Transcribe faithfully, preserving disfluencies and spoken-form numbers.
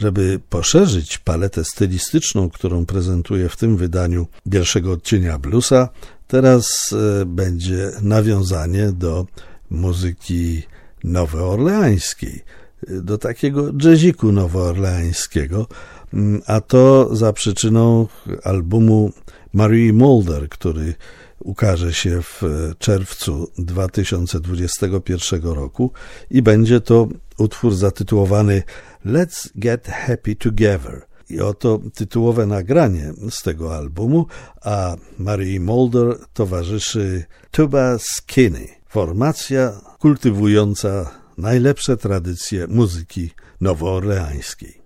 Żeby poszerzyć paletę stylistyczną, którą prezentuje w tym wydaniu pierwszego odcienia bluesa, teraz będzie nawiązanie do muzyki nowoorleańskiej, do takiego jazziku nowoorleańskiego, a to za przyczyną albumu Marie Mulder, który ukaże się w czerwcu dwa tysiące dwudziestego pierwszego roku i będzie to utwór zatytułowany Let's Get Happy Together. I oto tytułowe nagranie z tego albumu, a Marie Mulder towarzyszy Tuba Skinny, formacja kultywująca najlepsze tradycje muzyki nowoorleańskiej.